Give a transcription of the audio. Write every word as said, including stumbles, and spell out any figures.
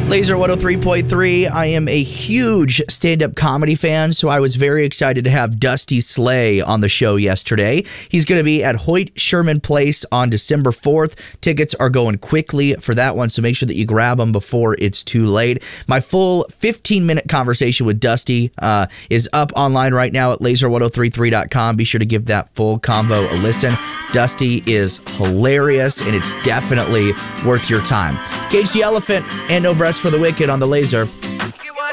Laser one oh three point three. I am a huge stand-up comedy fan, so I was very excited to have Dusty Slay on the show yesterday. He's going to be at Hoyt Sherman Place on December fourth. Tickets are going quickly for that one, so make sure that you grab them before it's too late. My full fifteen-minute conversation with Dusty uh, is up online right now at laser one oh three three dot com. Be sure to give that full convo a listen. Dusty is hilarious, and it's definitely worth your time. Cage the Elephant and No Rest for the Wicked on the Laser.